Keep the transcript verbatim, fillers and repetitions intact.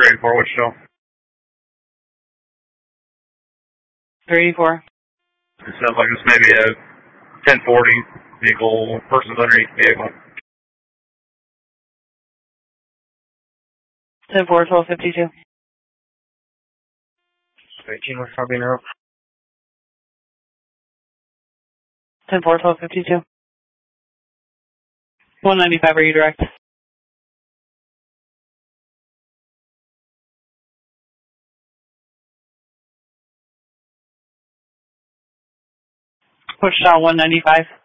three eighty-four, Wichita. three eighty-four. It sounds like it's maybe a ten forty vehicle, person's underneath the vehicle. ten four, twelve fifty-two. eighteen West Carbine Road. ten four, twelve fifty-two. one ninety-five, are you direct? Push down one ninety-five.